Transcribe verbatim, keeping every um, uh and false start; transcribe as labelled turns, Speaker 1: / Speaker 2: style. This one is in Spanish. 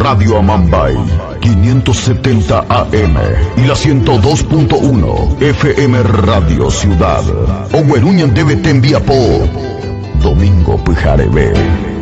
Speaker 1: Radio Amambay, quinientos setenta A M y la ciento dos punto uno F M Radio Ciudad. Oweruñan debe te envía por Domingo Pujarebe.